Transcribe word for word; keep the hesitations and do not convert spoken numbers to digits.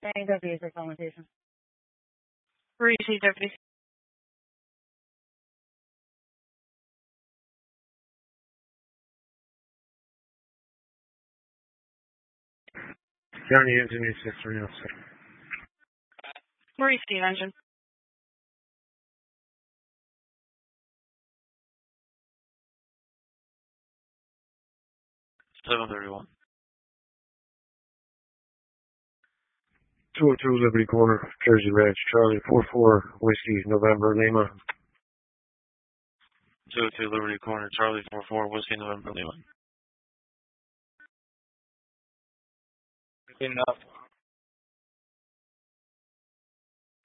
Thank deputy for conversation. Receive deputy. County Engineer six three oh six. Receive engine. seven thirty-one. two oh two Liberty Corner, Jersey Reg, Charlie four four Whiskey, November, Lima. two oh two Liberty Corner, Charlie four four Whiskey, November, Lima. Enough.